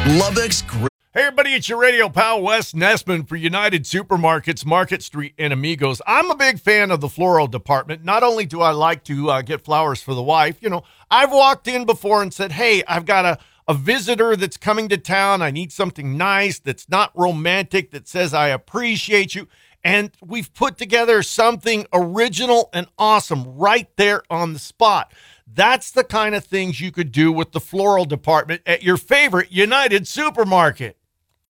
Lubbock's great. Hey, everybody, it's your radio pal, Wes Nessman for United Supermarkets, Market Street, and Amigos. I'm a big fan of the floral department. Not only do I like to get flowers for the wife, I've walked in before and said, hey, I've got a visitor that's coming to town. I need something nice that's not romantic, that says I appreciate you. And we've put together something original and awesome right there on the spot. That's the kind of things you could do with the floral department at your favorite United Supermarket.